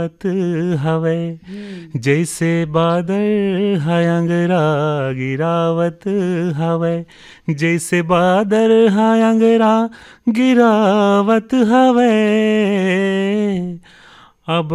हवे जैसे बादल हयंगरा गिरावत हवे, जैसे बादल हयंगरा गिरावत हवे। अब